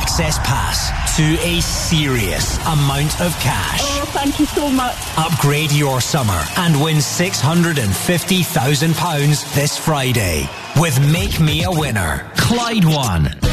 access pass to a serious amount of cash. Oh, thank you so much. Upgrade your summer and win £650,000 this Friday with Make Me a Winner. Clyde One.